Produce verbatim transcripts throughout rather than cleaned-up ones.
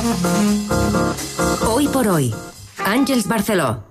Hoy por hoy, Àngels Barceló.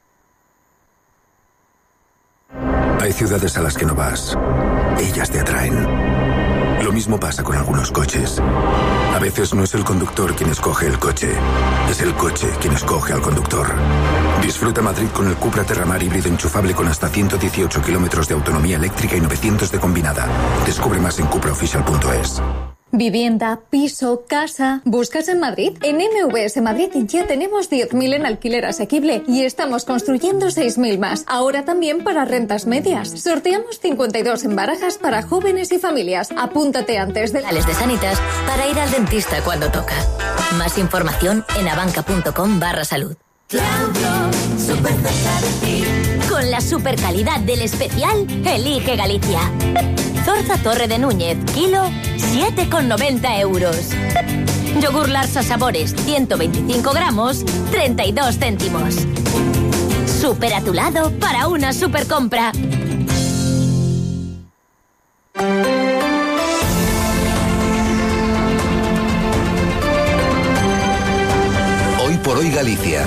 Hay ciudades a las que no vas. Ellas te atraen. Lo mismo pasa con algunos coches. A veces no es el conductor quien escoge el coche, es el coche quien escoge al conductor. Disfruta Madrid con el Cupra Terramar híbrido enchufable con hasta ciento dieciocho kilómetros de autonomía eléctrica y novecientos de combinada. Descubre más en cupra oficial punto es. Vivienda, piso, casa. ¿Buscas en Madrid? En M V S Madrid ya tenemos diez mil en alquiler asequible y estamos construyendo seis mil más. Ahora también para rentas medias. Sorteamos cincuenta y dos en barajas para jóvenes y familias. Apúntate antes de... de Sanitas para ir al dentista cuando toca. Más información en abanca.com barra salud. Claudio, súper cerca de ti. Con la super calidad del especial, elige Galicia. Zorza Torre de Núñez, kilo, siete con noventa euros. Yogur Larsa Sabores, ciento veinticinco gramos, treinta y dos céntimos. Súper a tu lado para una super compra. Hoy por hoy Galicia.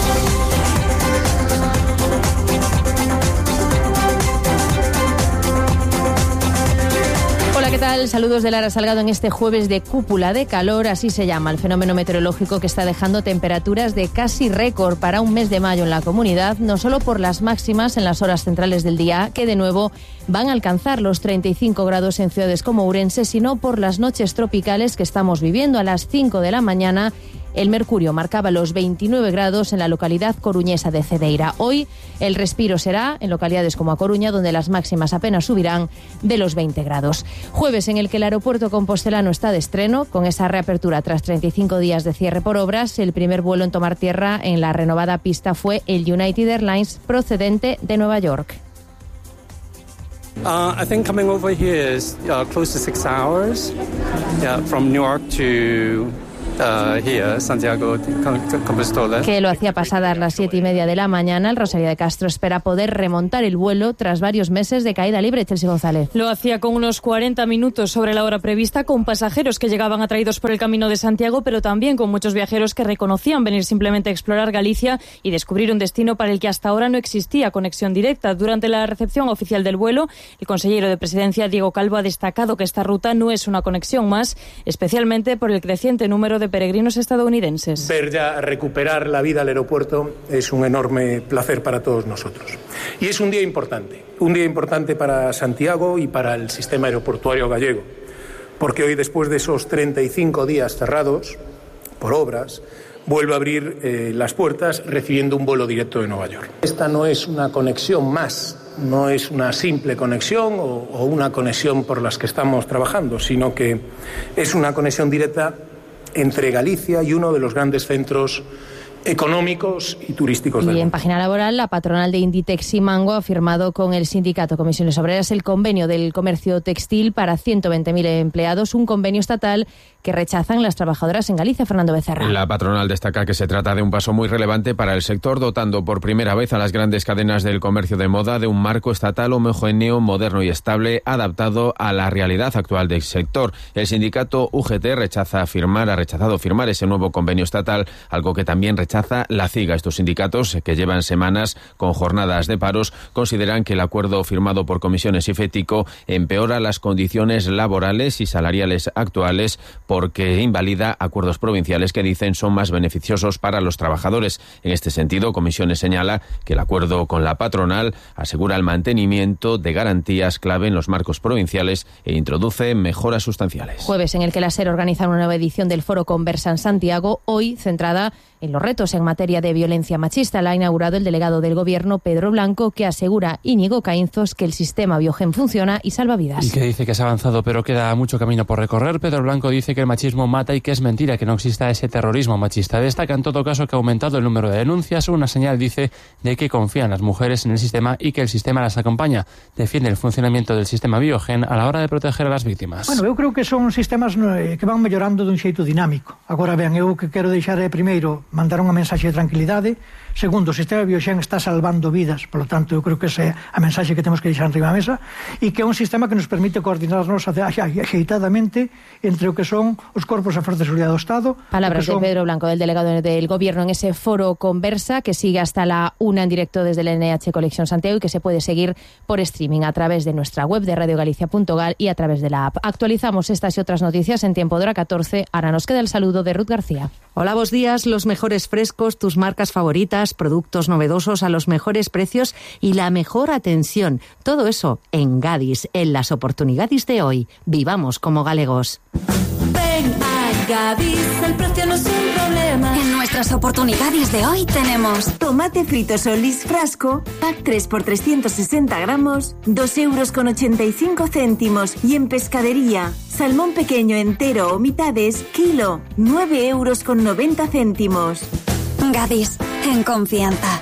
Hola, ¿qué tal? Saludos de Lara Salgado en este jueves de cúpula de calor, así se llama el fenómeno meteorológico que está dejando temperaturas de casi récord para un mes de mayo en la comunidad, no solo por las máximas en las horas centrales del día, que de nuevo van a alcanzar los treinta y cinco grados en ciudades como Ourense, sino por las noches tropicales que estamos viviendo. A las cinco de la mañana el mercurio marcaba los veintinueve grados en la localidad coruñesa de Cedeira. Hoy el respiro será en localidades como A Coruña, donde las máximas apenas subirán de los veinte grados. Jueves en el que el aeropuerto compostelano está de estreno, con esa reapertura tras treinta y cinco días de cierre por obras. El primer vuelo en tomar tierra en la renovada pista fue el United Airlines procedente de Nueva York. Uh, I think coming over here is uh, close to six hours. Yeah, from Newark to Uh, here, Santiago de Compostela. Que lo hacía pasadas las siete y media de la mañana. El Rosalía de Castro espera poder remontar el vuelo tras varios meses de caída libre. Chelsea González. Lo hacía con unos cuarenta minutos sobre la hora prevista, con pasajeros que llegaban atraídos por el camino de Santiago, pero también con muchos viajeros que reconocían venir simplemente a explorar Galicia y descubrir un destino para el que hasta ahora no existía conexión directa. Durante la recepción oficial del vuelo, el consejero de Presidencia, Diego Calvo, ha destacado que esta ruta no es una conexión más, especialmente por el creciente número de peregrinos estadounidenses. Ver ya recuperar la vida al aeropuerto es un enorme placer para todos nosotros. Y es un día importante, un día importante para Santiago y para el sistema aeroportuario gallego, porque hoy, después de esos treinta y cinco días cerrados por obras, vuelve a abrir eh, las puertas recibiendo un vuelo directo de Nueva York. Esta no es una conexión más, no es una simple conexión o, o una conexión por las que estamos trabajando, sino que es una conexión directa entre Galicia y uno de los grandes centros económicos y turísticos del mundo. Y en página laboral, la patronal de Inditex y Mango ha firmado con el sindicato Comisiones Obreras el convenio del comercio textil para ciento veinte mil empleados, un convenio estatal que rechazan las trabajadoras en Galicia. Fernando Becerra. La patronal destaca que se trata de un paso muy relevante para el sector, dotando por primera vez a las grandes cadenas del comercio de moda de un marco estatal homogéneo, moderno y estable, adaptado a la realidad actual del sector. El sindicato U G T rechaza firmar, ha rechazado firmar ese nuevo convenio estatal, algo que también rechaza la CIGA. Estos sindicatos, que llevan semanas con jornadas de paros, consideran que el acuerdo firmado por Comisiones y FETICO empeora las condiciones laborales y salariales actuales, porque invalida acuerdos provinciales que dicen son más beneficiosos para los trabajadores. En este sentido, Comisiones señala que el acuerdo con la patronal asegura el mantenimiento de garantías clave en los marcos provinciales e introduce mejoras sustanciales. Jueves en el que la SER organiza una nueva edición del Foro Conversa en Santiago, hoy centrada en los retos en materia de violencia machista. La ha inaugurado el delegado del Gobierno, Pedro Blanco, que asegura Íñigo Caínzos que el sistema Biogen funciona y salva vidas. Y que dice que se ha avanzado, pero queda mucho camino por recorrer. Pedro Blanco dice que el machismo mata y que es mentira que no exista ese terrorismo machista. Destaca en todo caso que ha aumentado el número de denuncias, una señal, dice, de que confían las mujeres en el sistema y que el sistema las acompaña. Defiende el funcionamiento del sistema Biogen a la hora de proteger a las víctimas. Bueno, eu creo que son sistemas que van mellorando dun xeito dinámico. Agora ben, eu que quero deixar é primeiro mandar unha mensaxe de tranquilidade. Segundo, o sistema Bioxen está salvando vidas, polo tanto, eu creo que esa é a mensaxe que temos que deixar enriba da mesa, e que é un sistema que nos permite coordinarnos axeitadamente entre o que son os corpos e forzas de seguridade do Estado. Palabras son... de Pedro Blanco, del delegado del Gobierno, en ese foro Conversa que sigue hasta la una en directo desde el N H Colección Santiago y que se puede seguir por streaming a través de nuestra web de radio galicia punto gal y a través de la app. Actualizamos estas y otras noticias en tiempo de hora catorce. Ahora nos queda el saludo de Ruth García. Hola, buenos días. Los mejores frescos, tus marcas favoritas, productos novedosos a los mejores precios y la mejor atención. Todo eso en Gadis, en las oportunidades de hoy. Vivamos como galegos. Ven a Gadis, el precio no es un problema. En nuestras oportunidades de hoy tenemos tomate frito Solís frasco, pack tres por trescientos sesenta gramos, dos euros con ochenta y cinco céntimos. Y en pescadería, salmón pequeño entero o mitades, kilo, nueve euros con noventa céntimos. Gadis, en confianza.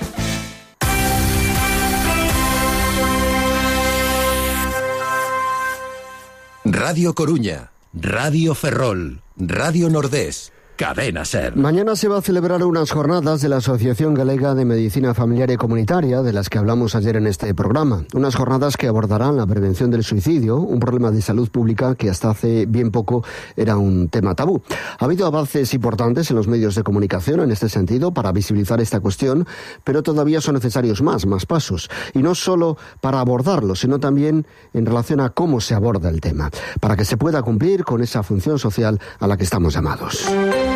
Radio Coruña, Radio Ferrol, Radio Nordés, Cadena Ser. Mañana se va a celebrar unas jornadas de la Asociación Galega de Medicina Familiar y Comunitaria, de las que hablamos ayer en este programa. Unas jornadas que abordarán la prevención del suicidio, un problema de salud pública que hasta hace bien poco era un tema tabú. Ha habido avances importantes en los medios de comunicación en este sentido para visibilizar esta cuestión, pero todavía son necesarios más, más pasos. Y no solo para abordarlo, sino también en relación a cómo se aborda el tema, para que se pueda cumplir con esa función social a la que estamos llamados.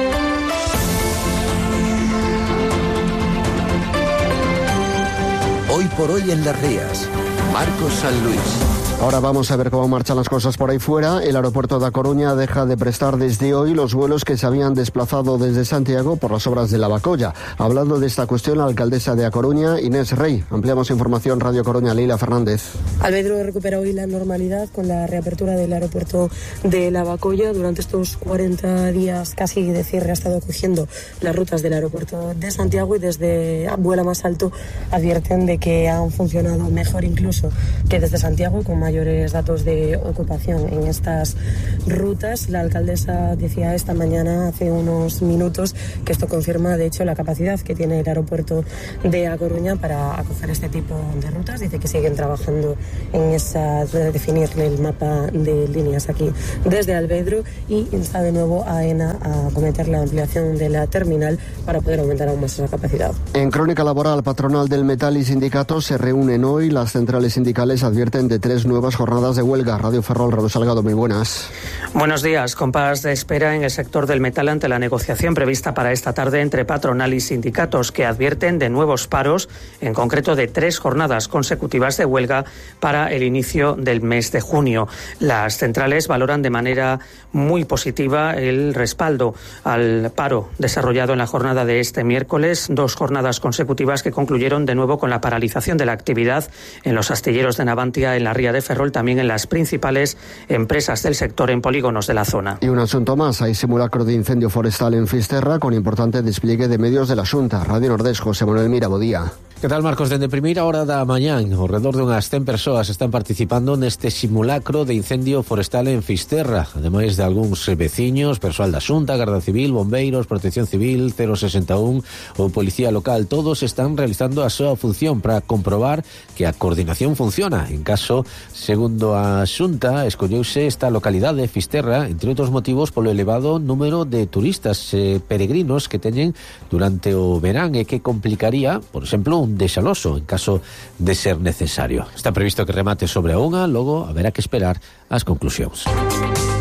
Hoy por hoy en Las Rías, Marcos San Luis. Ahora vamos a ver cómo marchan las cosas por ahí fuera. El aeropuerto de A Coruña deja de prestar desde hoy los vuelos que se habían desplazado desde Santiago por las obras de Lavacolla. Hablando de esta cuestión, la alcaldesa de A Coruña, Inés Rey. Ampliamos información, Radio Coruña, Leila Fernández. Albedro recupera hoy la normalidad con la reapertura del aeropuerto de Lavacolla. Durante estos cuarenta días casi de cierre ha estado cogiendo las rutas del aeropuerto de Santiago y desde Vuela Más Alto advierten de que han funcionado mejor incluso que desde Santiago, con mayores datos de ocupación en estas rutas. La alcaldesa decía esta mañana, hace unos minutos, que esto confirma de hecho la capacidad que tiene el aeropuerto de A Coruña para acoger este tipo de rutas. Dice que siguen trabajando en esa, de definir el mapa de líneas aquí desde Albedro, y insta de nuevo a AENA a acometer la ampliación de la terminal para poder aumentar aún más esa capacidad. En Crónica Laboral, patronal del metal y sindicatos se reúnen hoy. Las centrales sindicales advierten de tres nuevas jornadas de huelga. Radio Ferrol, Raúl Salgado, muy buenas. Buenos días. Compás de espera en el sector del metal ante la negociación prevista para esta tarde entre patronal y sindicatos, que advierten de nuevos paros, en concreto de tres jornadas consecutivas de huelga para el inicio del mes de junio. Las centrales valoran de manera muy positiva el respaldo al paro desarrollado en la jornada de este miércoles, dos jornadas consecutivas que concluyeron de nuevo con la paralización de la actividad en los astilleros de Navantia, en la ría de Ferrol, también en las principales empresas del sector en polígonos de la zona. Y un asunto más, hay simulacro de incendio forestal en Fisterra con importante despliegue de medios de la Xunta. Radio Nordés, José Manuel Mira, bo día. Que tal, Marcos? Dende primeira hora da mañán, ao redor de unhas cen persoas están participando neste simulacro de incendio forestal en Fisterra, ademais de algúns veciños, persoal da Xunta, Garda Civil, Bombeiros, Protección Civil, cero sesenta e un ou Policía Local. Todos están realizando a súa función para comprobar que a coordinación funciona. En caso, segundo a Xunta, escolleuse esta localidade, Fisterra, entre outros motivos polo elevado número de turistas eh, peregrinos que teñen durante o verán e que complicaría, por exemplo, un desaloso en caso de ser necesario. Está previsto que remate sobre a unha, logo haberá que esperar as conclusións.